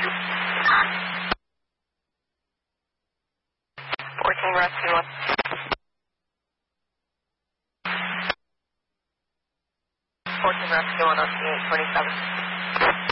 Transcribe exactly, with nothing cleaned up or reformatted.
fourteen rescue one. fourteen rescue one on C eight twenty-seven.